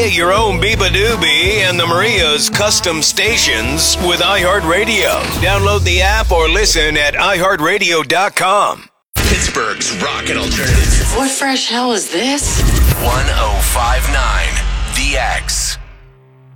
Create your own Biba Doobie and the Maria's custom stations with iHeartRadio. Download the app or listen at iHeartRadio.com. Pittsburgh's Rockin' Alternative. What fresh hell is this? 1059 The X.